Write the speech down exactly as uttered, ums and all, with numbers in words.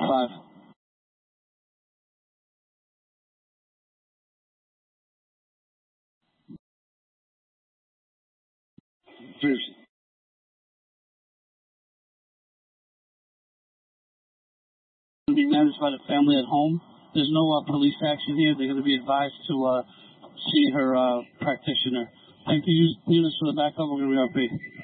five. Please. Be managed by the family at home. There's no uh, police action here. They're going to be advised to uh, see her uh, practitioner. Thank you, units for the backup. We're going to be R P.